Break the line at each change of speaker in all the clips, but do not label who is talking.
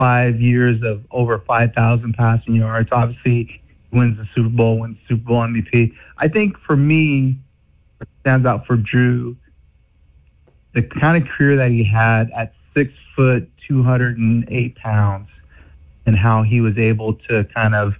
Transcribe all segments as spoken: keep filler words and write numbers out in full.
five years of over five thousand passing yards. Obviously, he wins the Super Bowl, wins the Super Bowl M V P. I think for me, what stands out for Drew, the kind of career that he had at six foot, two hundred eight pounds, and how he was able to kind of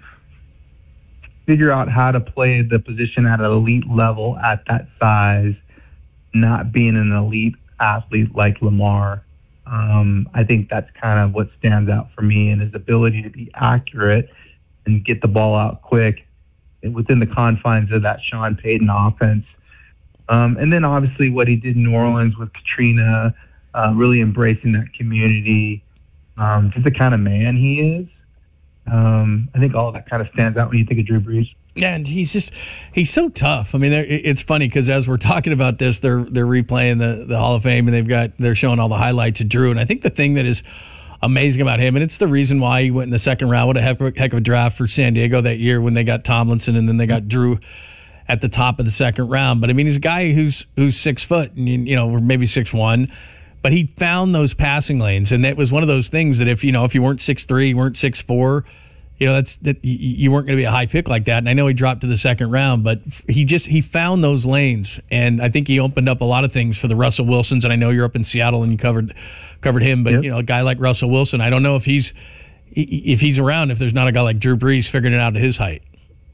figure out how to play the position at an elite level at that size, not being an elite athlete like Lamar. Um, I think that's kind of what stands out for me, and his ability to be accurate and get the ball out quick within the confines of that Sean Payton offense. Um, and then obviously what he did in New Orleans with Katrina, uh, really embracing that community, um, just the kind of man he is. Um, I think all of that kind of stands out when you think of Drew Brees.
Yeah, and he's just, he's so tough. I mean, it's funny because as we're talking about this, they're they're replaying the, the Hall of Fame, and they've got, they're showing all the highlights of Drew. And I think the thing that is amazing about him, and it's the reason why he went in the second round, what a heck of, heck of a draft for San Diego that year when they got Tomlinson and then they got Drew at the top of the second round. But I mean, he's a guy who's who's six foot, and you know, or maybe six one, but he found those passing lanes, and that was one of those things that if you know if you weren't six three, you weren't six four, you know, that's that you weren't going to be a high pick like that. And I know he dropped to the second round, but he just he found those lanes, and I think he opened up a lot of things for the Russell Wilsons. And I know you're up in Seattle and you covered covered him, but yep. you know, a guy like Russell Wilson, I don't know if he's if he's around if there's not a guy like Drew Brees figuring it out at his height.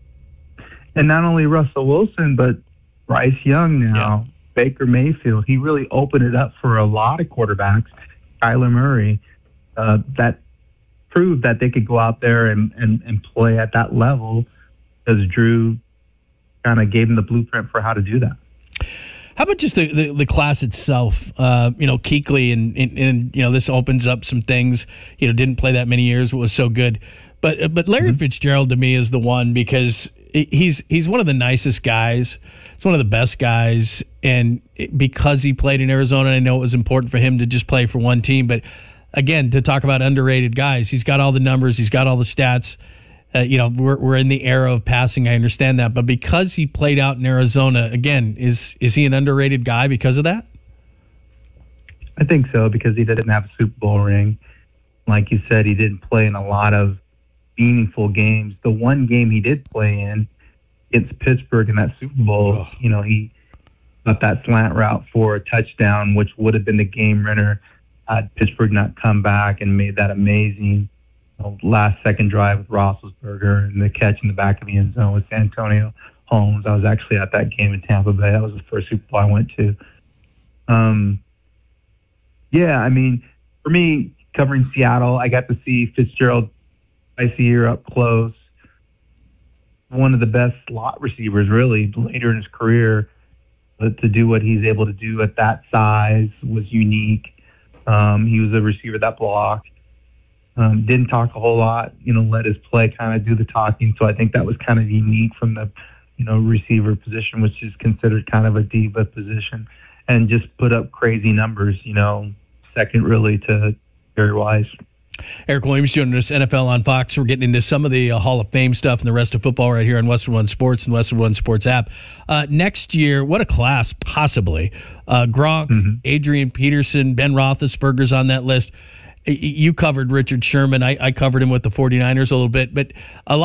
And not only Russell Wilson, but Bryce Young now, yeah. Baker Mayfield. He really opened it up for a lot of quarterbacks. Kyler Murray, uh, that proved that they could go out there and, and, and play at that level because Drew kind of gave them the blueprint for how to do that.
How about just the, the, the class itself? Uh, you know, Kuechly, and, and, and, you know, this opens up some things. You know, didn't play that many years, but was so good. But but Larry mm-hmm. Fitzgerald to me is the one because he's he's one of the nicest guys. He's one of the best guys. And because he played in Arizona, I know it was important for him to just play for one team. But again, to talk about underrated guys, he's got all the numbers, he's got all the stats. Uh, you know, we're we're in the era of passing. I understand that, but because he played out in Arizona, again, is is he an underrated guy because of that?
I think so, because he didn't have a Super Bowl ring. Like you said, he didn't play in a lot of meaningful games. The one game he did play in against Pittsburgh in that Super Bowl, oh. you know, he got that slant route for a touchdown, which would have been the game winner. Had Pittsburgh not come back and made that amazing you know, last-second drive with Roethlisberger and the catch in the back of the end zone with Antonio Holmes. I was actually at that game in Tampa Bay. That was the first Super Bowl I went to. Um, yeah, I mean, for me, covering Seattle, I got to see Fitzgerald twice a year up close. One of the best slot receivers, really, later in his career. But to do what he's able to do at that size was unique. Um, he was a receiver that blocked. Um, didn't talk a whole lot, you know, let his play kind of do the talking. So I think that was kind of unique from the, you know, receiver position, which is considered kind of a diva position, and just put up crazy numbers, you know, second really to Jerry Wise.
Eric Williams joining us, N F L on Fox. We're getting into some of the uh, Hall of Fame stuff and the rest of football right here on Westwood One Sports and Westwood One Sports app. Uh, next year, what a class, possibly. Uh, Gronk, mm-hmm. Adrian Peterson, Ben Roethlisberger's on that list. You covered Richard Sherman. I, I covered him with the 49ers a little bit, but a lot